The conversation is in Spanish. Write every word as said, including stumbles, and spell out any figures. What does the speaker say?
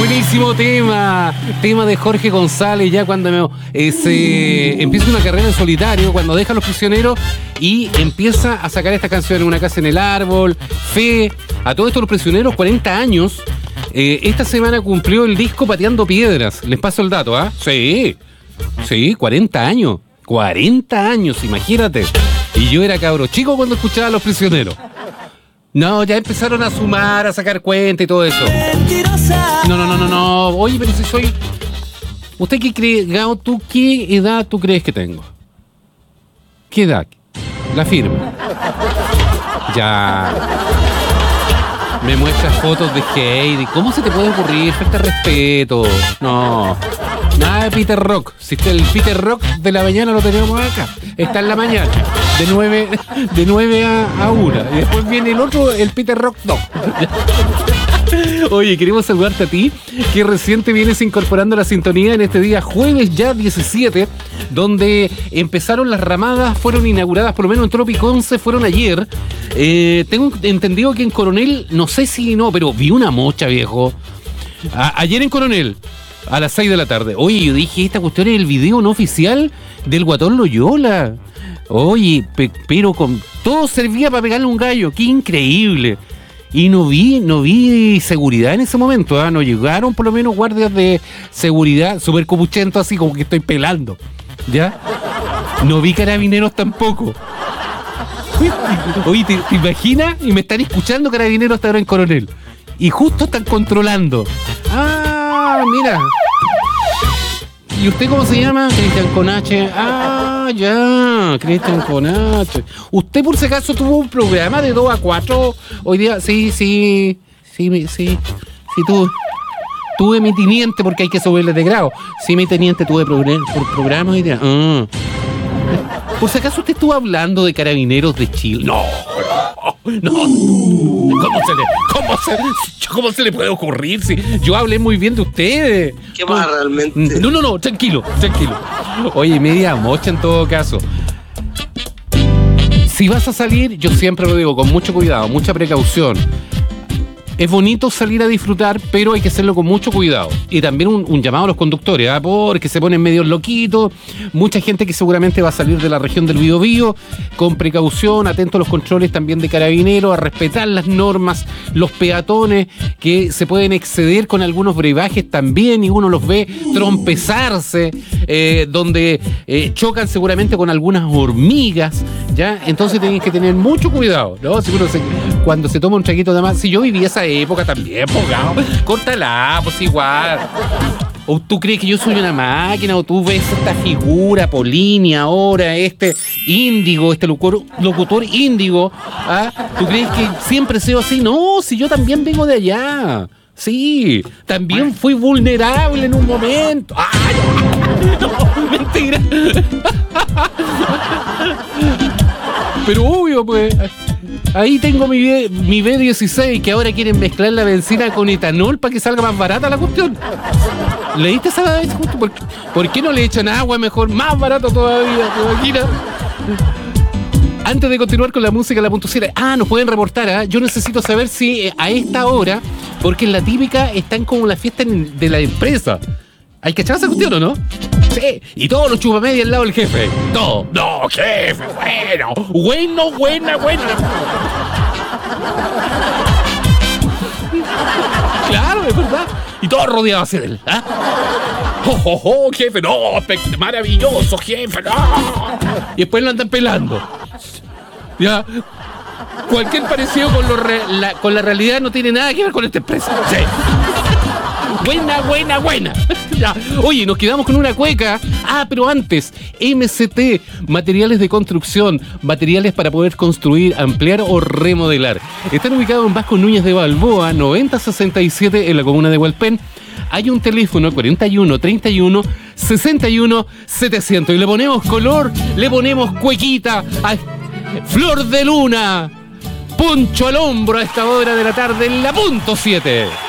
Buenísimo tema. Tema de Jorge González, ya cuando me, eh, se empieza una carrera en solitario, cuando deja a los prisioneros y empieza a sacar esta canción, Una casa en el árbol, Fe. A todos estos los prisioneros, cuarenta años. Eh, esta semana cumplió el disco Pateando Piedras. Les paso el dato, ¿ah? ¿eh? Sí. Sí, cuarenta años. cuarenta años, imagínate. Y yo era cabro chico cuando escuchaba a los prisioneros. No, ya empezaron a sumar, a sacar cuenta y todo eso. No, no, no, no, no. Oye, pero si soy... ¿Usted qué cree, Gao? ¿Tú qué edad tú crees que tengo? ¿Qué edad? La firma. Ya... Me muestras fotos de Heidi. ¿Cómo se te puede ocurrir? Falta respeto. No. Nada de Peter Rock. Si está el Peter Rock de la mañana lo tenemos acá. Está en la mañana. De nueve, de nueve a una. Y después viene el otro, el Peter Rock dos. Oye, queremos saludarte a ti, que recién te vienes incorporando a la sintonía en este día jueves ya diecisiete, donde empezaron las ramadas, fueron inauguradas, por lo menos en Trópico once, fueron ayer. Eh, tengo entendido que en Coronel, no sé si no, pero vi una mocha, viejo. A- ayer en Coronel, a las seis de la tarde. Oye, yo dije, esta cuestión es el video no oficial del Guatón Loyola. Oye, pe- pero con todo servía para pegarle un gallo, qué increíble. Y no vi, no vi seguridad en ese momento, ¿eh? No llegaron por lo menos guardias de seguridad, súper copuchento, así como que estoy pelando, ¿ya? No vi carabineros tampoco. Oye, ¿te, te imaginas? Y me están escuchando carabineros hasta ahora en Coronel. Y justo están controlando. Ah, mira. ¿Y usted cómo se llama? Cristian con H. Ah, ya, Cristian con H. ¿Usted por si acaso tuvo un programa de dos a cuatro hoy día? Sí, sí, sí, sí, sí, tuve, tuve mi teniente porque hay que subirle de grado. Sí, mi teniente, tuve programa, por programa hoy día. Ah. ¿Por si acaso usted estuvo hablando de Carabineros de Chile? No, no, no. ¿Cómo se le, cómo se, cómo se le puede ocurrir? Si yo hablé muy bien de ustedes. ¿Qué más realmente? No, no, no, tranquilo, tranquilo. Oye, media mocha en todo caso. Si vas a salir, yo siempre lo digo, con mucho cuidado, mucha precaución. Es bonito salir a disfrutar, pero hay que hacerlo con mucho cuidado. Y también un, un llamado a los conductores, ¿eh? Porque se ponen medio loquitos. Mucha gente que seguramente va a salir de la región del Biobío, con precaución, atento a los controles también de carabineros, a respetar las normas, los peatones que se pueden exceder con algunos brebajes también, y uno los ve trompezarse, eh, donde eh, chocan seguramente con algunas hormigas, ¿ya? Entonces tienen que tener mucho cuidado, ¿no? Si uno se, cuando se toma un traguito de más, si yo viví esa época también, pogao, córtala, pues igual. ¿O tú crees que yo soy una máquina? ¿O tú ves esta figura, Polini, ahora, este índigo, este locutor, locutor índigo? ¿Ah? ¿Tú crees que siempre he sido así? No, si yo también vengo de allá. Sí, también fui vulnerable en un momento. ¡Ay! No, mentira. Pero obvio, pues. Ahí tengo mi, B, mi B dieciséis, que ahora quieren mezclar la benzina con etanol para que salga más barata la cuestión. ¿Leíste esa vez? ¿Por, ¿Por qué no le echan agua mejor? Más barato todavía, ¿te imaginas? Antes de continuar con la música, la punto siete. Ah, nos pueden reportar, ¿eh? Yo necesito saber si eh, a esta hora, porque en la típica están como la fiesta de la empresa. ¿Hay que echar esa cuestión o no? Sí, y todos los chupamedias al lado del jefe. Todo. No, jefe, bueno. Bueno, buena, buena. Claro, es verdad. Y todo rodeado hacia él. ¿Ah? ¡Oh, oh, oh, jefe! ¡No! ¡Maravilloso, jefe! ¡No! Y después lo andan pelando. Ya. Cualquier parecido con, lo re, la, con la realidad no tiene nada que ver con esta empresa. Sí. Buena, buena, buena. Ya. Oye, nos quedamos con una cueca. Ah, pero antes, M C T, materiales de construcción, materiales para poder construir, ampliar o remodelar. Están ubicados en Vasco Núñez de Balboa, noventa sesenta y siete, en la comuna de Hualpén. Hay un teléfono cuarenta y uno, treinta y uno, sesenta y uno, setecientos. Y le ponemos color, le ponemos cuequita, a flor de luna, poncho al hombro a esta hora de la tarde en la punto siete.